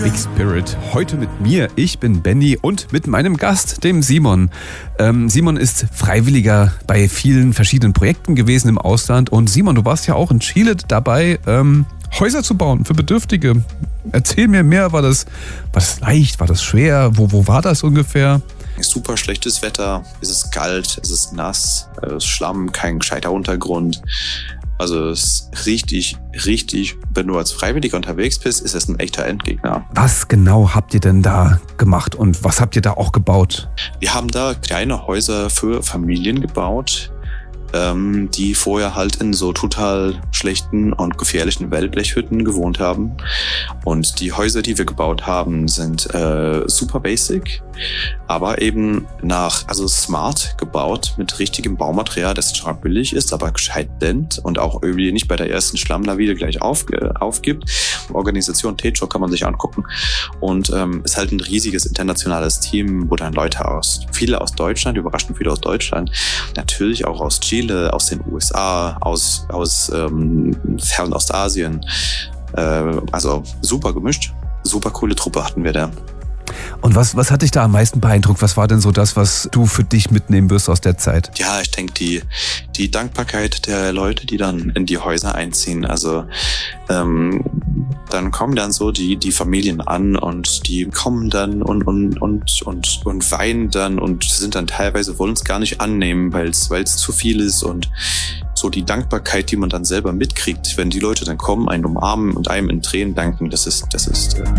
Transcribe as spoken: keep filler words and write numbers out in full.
Big Spirit. Heute mit mir, ich bin Benny und mit meinem Gast, dem Simon. Ähm, Simon ist Freiwilliger bei vielen verschiedenen Projekten gewesen im Ausland. Und Simon, du warst ja auch in Chile dabei, ähm, Häuser zu bauen für Bedürftige. Erzähl mir mehr, war das, war das leicht, war das schwer? Wo, wo war das ungefähr? Super schlechtes Wetter, es ist kalt, es ist nass, es ist Schlamm, kein gescheiter Untergrund. Also es ist richtig, richtig, wenn du als Freiwilliger unterwegs bist, ist es ein echter Endgegner. Was genau habt ihr denn da gemacht und was habt ihr da auch gebaut? Wir haben da kleine Häuser für Familien gebaut, ähm, die vorher halt in so total schlechten und gefährlichen Wellblechhütten gewohnt haben. Und die Häuser, die wir gebaut haben, sind äh, super basic, aber eben nach, also smart gebaut, mit richtigem Baumaterial, das zwar billig ist, aber gescheit dämmt und auch irgendwie nicht bei der ersten Schlammlawine gleich auf, äh, aufgibt. Organisation Techo kann man sich angucken. Und ähm, ist halt ein riesiges internationales Team, wo dann Leute aus, viele aus Deutschland, überraschend viele aus Deutschland, natürlich auch aus Chile, aus den U S A, aus, aus ähm, Fernostasien, äh, also super gemischt. Super coole Truppe hatten wir da. Und was, was hat dich da am meisten beeindruckt? Was war denn so das, was du für dich mitnehmen wirst aus der Zeit? Ja, ich denke, die, die Dankbarkeit der Leute, die dann in die Häuser einziehen. Also ähm, dann kommen dann so die, die Familien an und die kommen dann und, und, und, und, und weinen dann und sind dann teilweise, wollen es gar nicht annehmen, weil es weil es zu viel ist. Und so die Dankbarkeit, die man dann selber mitkriegt, wenn die Leute dann kommen, einen umarmen und einem in Tränen danken, das ist, das ist